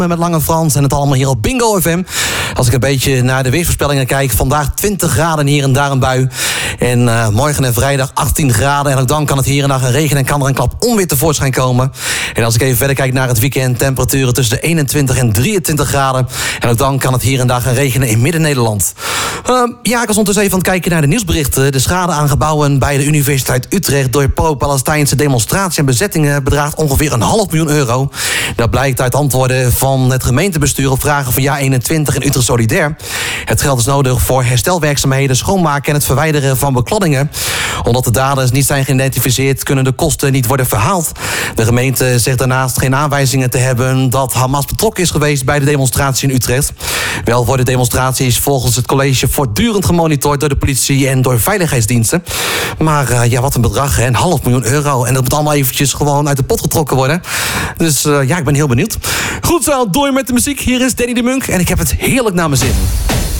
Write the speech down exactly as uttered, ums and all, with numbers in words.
ritme met Lange Frans en het allemaal hier op Bingo F M. Als ik een beetje naar de weersvoorspellingen kijk, vandaag twintig graden hier en daar een bui. En uh, morgen en vrijdag achttien graden. En ook dan kan het hier en daar gaan regenen en kan er een klap onweer tevoorschijn komen. En als ik even verder kijk naar het weekend, temperaturen tussen de eenentwintig en drieëntwintig graden. En ook dan kan het hier en daar gaan regenen in Midden-Nederland. Uh, ja, ik was ondertussen even aan het kijken naar de nieuwsberichten. De schade aan gebouwen bij de Universiteit Utrecht door pro-Palestijnse demonstraties en bezettingen bedraagt ongeveer een half miljoen euro. Dat blijkt uit antwoorden van het gemeentebestuur op vragen van Ja eenentwintig en Utrecht Solidair. Het geld is nodig voor herstelwerkzaamheden, schoonmaken en het verwijderen van bekladdingen. Omdat de daders niet zijn geïdentificeerd, kunnen de kosten niet worden verhaald. De gemeente zegt daarnaast geen aanwijzingen te hebben dat Hamas betrokken is geweest bij de demonstratie in Utrecht. Wel worden demonstraties volgens het college voortdurend gemonitord door de politie en door veiligheidsdiensten. Maar uh, ja, wat een bedrag, hè? Een half miljoen euro. En dat moet allemaal eventjes gewoon uit de pot getrokken worden. Dus uh, ja, ik ben heel benieuwd. Goed zo, door met de muziek. Hier is Danny de Munk en ik heb het heerlijk naar mijn zin.